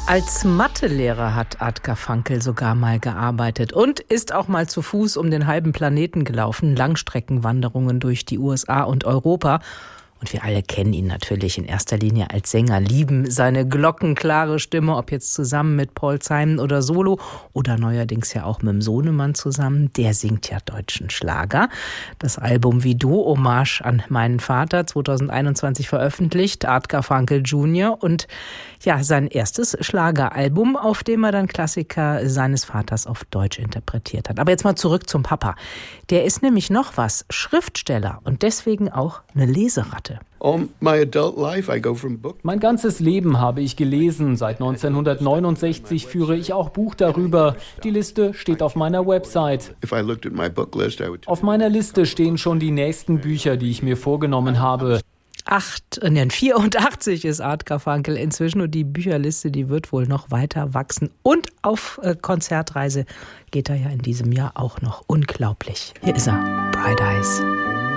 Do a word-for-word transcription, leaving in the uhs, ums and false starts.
Als Mathelehrer hat Art Garfunkel sogar mal gearbeitet und ist auch mal zu Fuß um den halben Planeten gelaufen, Langstreckenwanderungen durch die U S A und Europa. Und wir alle kennen ihn natürlich in erster Linie als Sänger, lieben seine glockenklare Stimme, ob jetzt zusammen mit Paul Simon oder solo oder neuerdings ja auch mit dem Sohnemann zusammen. Der singt ja deutschen Schlager. Das Album Wie du, Hommage an meinen Vater, zwanzig einundzwanzig veröffentlicht, Art Garfunkel Junior Und ja, sein erstes Schlageralbum, auf dem er dann Klassiker seines Vaters auf Deutsch interpretiert hat. Aber jetzt mal zurück zum Papa. Der ist nämlich noch was, Schriftsteller und deswegen auch eine Leseratte. Mein ganzes Leben habe ich gelesen. Seit neunzehnhundertneunundsechzig führe ich auch Buch darüber. Die Liste steht auf meiner Website. Auf meiner Liste stehen schon die nächsten Bücher, die ich mir vorgenommen habe. Acht, nein, vierundachtzig ist Art Garfunkel inzwischen und die Bücherliste, die wird wohl noch weiter wachsen. Und auf äh, Konzertreise geht er ja in diesem Jahr auch noch. Unglaublich. Hier ist er, Bright Eyes.